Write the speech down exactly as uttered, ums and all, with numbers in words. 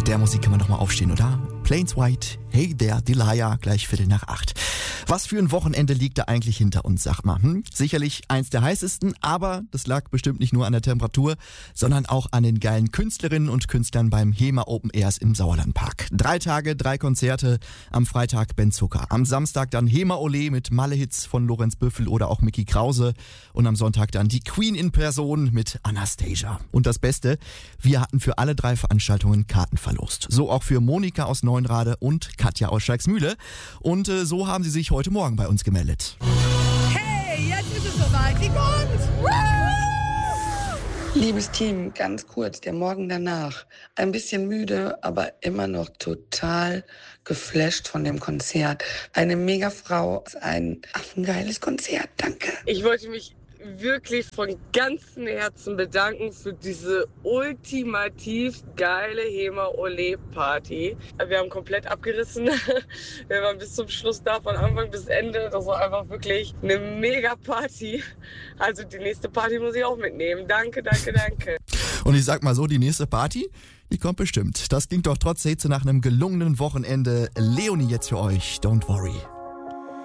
mit der Musik kann man doch mal aufstehen, oder? Plains White, Hey There, Delia, gleich Viertel nach acht. Was für ein Wochenende liegt da eigentlich hinter uns, sag mal. Hm? Sicherlich eins der heißesten, aber das lag bestimmt nicht nur an der Temperatur, sondern auch an den geilen Künstlerinnen und Künstlern beim HEMA Open Airs im Sauerlandpark. Drei Tage, drei Konzerte, am Freitag Ben Zucker, am Samstag dann HEMA Olé mit Malle-Hits von Lorenz Büffel oder auch Mickey Krause und am Sonntag dann die Queen in Person mit Anastasia. Und das Beste, wir hatten für alle drei Veranstaltungen Karten verlost. So auch für Monika aus Neuenrade und Katja aus Schalksmühle. Und äh, so haben sie sich heute Morgen bei uns gemeldet. Hey, jetzt ist es soweit. Sie kommt! Liebes Team, ganz kurz, der Morgen danach. Ein bisschen müde, aber immer noch total geflasht von dem Konzert. Eine mega Frau, ein affengeiles Konzert, danke. Ich wollte mich wirklich von ganzem Herzen bedanken für diese ultimativ geile HEMA Olé Party. Wir haben komplett abgerissen. Wir waren bis zum Schluss da, von Anfang bis Ende. Das war einfach wirklich eine mega Party. Also die nächste Party muss ich auch mitnehmen. Danke, danke, danke. Und ich sag mal so, die nächste Party, die kommt bestimmt. Das klingt doch trotz Hitze nach einem gelungenen Wochenende. Leonie jetzt für euch, Don't Worry.